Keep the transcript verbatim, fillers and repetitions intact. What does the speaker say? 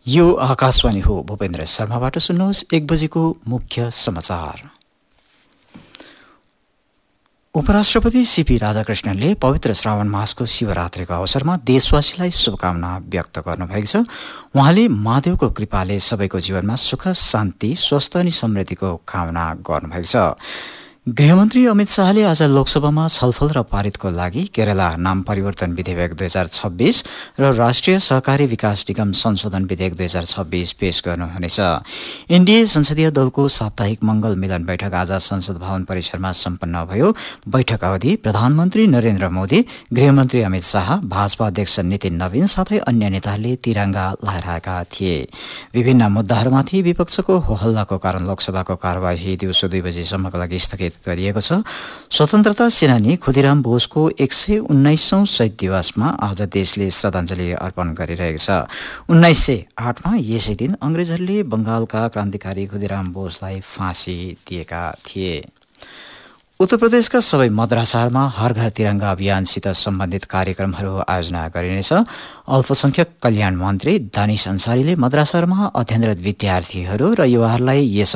यो आकाशवाणी हो। भूपेन्द्र शर्माबाट सुन्नुहोस् एक बजेको मुख्य समाचार। उपराष्ट्रपति सीपी राधाकृष्णनले पवित्र श्रावण मासको शिवरात्रिको अवसरमा देशवासीलाई शुभकामना व्यक्त गर्नुभएको छ। उहाँले महादेवको कृपाले सबैको जीवनमा सुख, शान्ति, स्वस्थ अनि समृद्धिको कामना गर्नुभएको छ। गृहमन्त्री अमित शाहले आज लोकसभामा छलफल र पारितको लागि केरला नाम परिवर्तन विधेयक दुई हजार छब्बीस र राष्ट्रिय सहकारी विकास निगम संशोधन विधेयक दुई हजार छब्बीस पेश गर्नुहुनेछ। एनडीए संसदीय दलको साप्ताहिक मंगल मिलन बैठक आज संसद भवन परिसरमा सम्पन्न भयो। बैठक अवधि प्रधानमन्त्री नरेन्द्र मोदी, गृहमन्त्री अमित शाह, भाजपा अध्यक्ष नितिन नवीन साथै अन्य नेताहरूले तिरंगा लहराएका थिए। विभिन्न मुद्दाहरूमाथि विपक्षको होहल्लाको कारण लोकसभाको कार्यवाही दिउँसो दुई बजेसम्मका लागि स्थगित गरिएको छ। स्वतन्त्रता सेनानी खुदीराम बोसको एक सय उन्नाइसौं शहीद दिवसमा आज देशले श्रद्धाञ्जली अर्पण गरिरहेको छ। उन्नाइस सय आठमा यसै दिन अंग्रेजहरूले बंगालका क्रान्तिकारी खुदीराम बोसलाई फाँसी दिएका थिए। उत्तर प्रदेशका सबै मद्रासाहरूमा हर घर तिरंगा अभियानसित सम्बन्धित कार्यक्रमहरू आयोजना गरिनेछ। अल्पसंख्यक कल्याण मन्त्री दानिश अन्सारीले मद्रासाहरूमा अध्ययनरत विद्यार्थीहरू र युवाहरूलाई यस